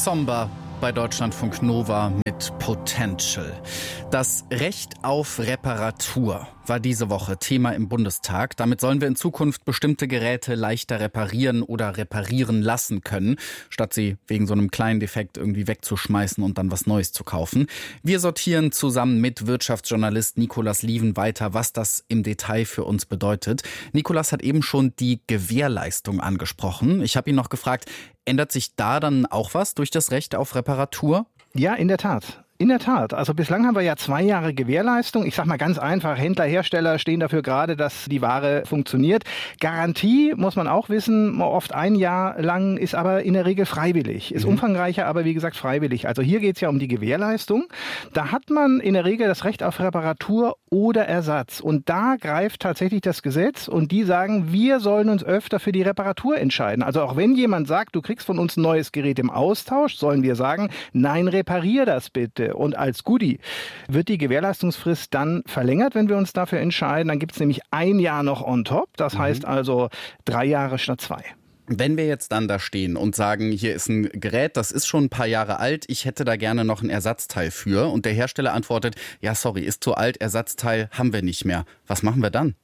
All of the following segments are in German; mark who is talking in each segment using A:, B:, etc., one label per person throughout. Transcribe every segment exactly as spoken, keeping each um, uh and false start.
A: Somber bei Deutschlandfunk Nova mit Potential. Das Recht auf Reparatur war diese Woche Thema im Bundestag. Damit sollen wir in Zukunft bestimmte Geräte leichter reparieren oder reparieren lassen können, statt sie wegen so einem kleinen Defekt irgendwie wegzuschmeißen und dann was Neues zu kaufen. Wir sortieren zusammen mit Wirtschaftsjournalist Nicolas Lieven weiter, was das im Detail für uns bedeutet. Nicolas hat eben schon die Gewährleistung angesprochen. Ich habe ihn noch gefragt, ändert sich da dann auch was durch das Recht auf Reparatur?
B: Ja, in der Tat. In der Tat. Also bislang haben wir ja zwei Jahre Gewährleistung. Ich sage mal ganz einfach, Händler, Hersteller stehen dafür gerade, dass die Ware funktioniert. Garantie, muss man auch wissen, oft ein Jahr lang, ist aber in der Regel freiwillig. Ist mhm. umfangreicher, aber wie gesagt freiwillig. Also hier geht es ja um die Gewährleistung. Da hat man in der Regel das Recht auf Reparatur oder Ersatz. Und da greift tatsächlich das Gesetz und die sagen, wir sollen uns öfter für die Reparatur entscheiden. Also auch wenn jemand sagt, du kriegst von uns ein neues Gerät im Austausch, sollen wir sagen, nein, reparier das bitte. Und als Goodie wird die Gewährleistungsfrist dann verlängert, wenn wir uns dafür entscheiden. Dann gibt es nämlich ein Jahr noch on top. Das mhm. heißt also drei Jahre statt zwei.
A: Wenn wir jetzt dann da stehen und sagen, hier ist ein Gerät, das ist schon ein paar Jahre alt, ich hätte da gerne noch ein Ersatzteil für. Und der Hersteller antwortet, ja sorry, ist zu alt, Ersatzteil haben wir nicht mehr. Was machen wir dann?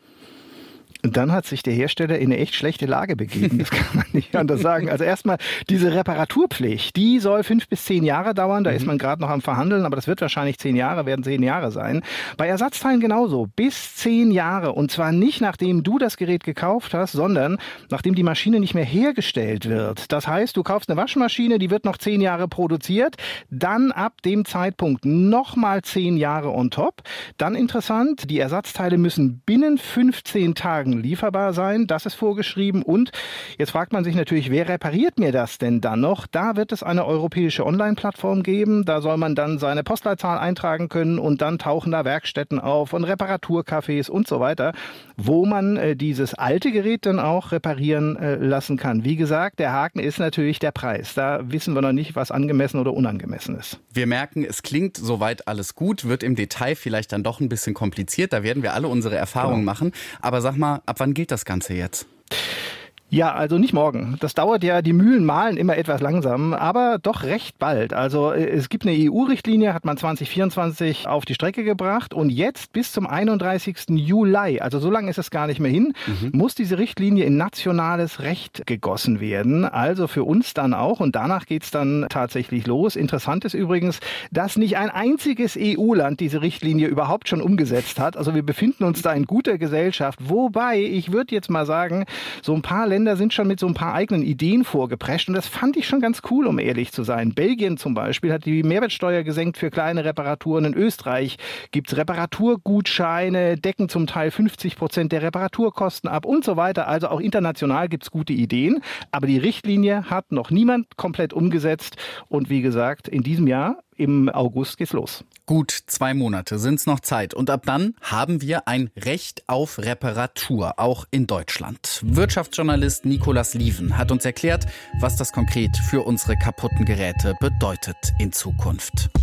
B: Und dann hat sich der Hersteller in eine echt schlechte Lage begeben. Das kann man nicht anders sagen. Also erstmal diese Reparaturpflicht, die soll fünf bis zehn Jahre dauern. Da mhm. ist man gerade noch am Verhandeln, aber das wird wahrscheinlich zehn Jahre, werden zehn Jahre sein. Bei Ersatzteilen genauso, bis zehn Jahre. Und zwar nicht, nachdem du das Gerät gekauft hast, sondern nachdem die Maschine nicht mehr hergestellt wird. Das heißt, du kaufst eine Waschmaschine, die wird noch zehn Jahre produziert. Dann ab dem Zeitpunkt nochmal zehn Jahre on top. Dann interessant, die Ersatzteile müssen binnen fünfzehn Tagen lieferbar sein, das ist vorgeschrieben. Und jetzt fragt man sich natürlich, wer repariert mir das denn dann noch? Da wird es eine europäische Online-Plattform geben, da soll man dann seine Postleitzahl eintragen können und dann tauchen da Werkstätten auf und Reparaturcafés und so weiter, wo man äh, dieses alte Gerät dann auch reparieren äh, lassen kann. Wie gesagt, der Haken ist natürlich der Preis. Da wissen wir noch nicht, was angemessen oder unangemessen ist.
A: Wir merken, es klingt soweit alles gut, wird im Detail vielleicht dann doch ein bisschen kompliziert. Da werden wir alle unsere Erfahrungen genau. machen. Aber sag mal, ab wann gilt das Ganze jetzt?
B: Ja, also nicht morgen. Das dauert ja, die Mühlen mahlen immer etwas langsam, aber doch recht bald. Also es gibt eine E U-Richtlinie, hat man zwanzig vierundzwanzig auf die Strecke gebracht und jetzt bis zum einunddreißigsten Juli, also so lange ist es gar nicht mehr hin, mhm. muss diese Richtlinie in nationales Recht gegossen werden. Also für uns dann auch und danach geht's dann tatsächlich los. Interessant ist übrigens, dass nicht ein einziges E U-Land diese Richtlinie überhaupt schon umgesetzt hat. Also wir befinden uns da in guter Gesellschaft. Wobei, ich würde jetzt mal sagen, so ein paar Länder sind schon mit so ein paar eigenen Ideen vorgeprescht und das fand ich schon ganz cool, um ehrlich zu sein. Belgien zum Beispiel hat die Mehrwertsteuer gesenkt für kleine Reparaturen. In Österreich gibt es Reparaturgutscheine, decken zum Teil fünfzig Prozent der Reparaturkosten ab und so weiter. Also auch international gibt es gute Ideen, aber die Richtlinie hat noch niemand komplett umgesetzt und wie gesagt, in diesem Jahr im August geht's los.
A: Gut zwei Monate sind's noch Zeit. Und ab dann haben wir ein Recht auf Reparatur, auch in Deutschland. Wirtschaftsjournalist Nicolas Lieven hat uns erklärt, was das konkret für unsere kaputten Geräte bedeutet in Zukunft.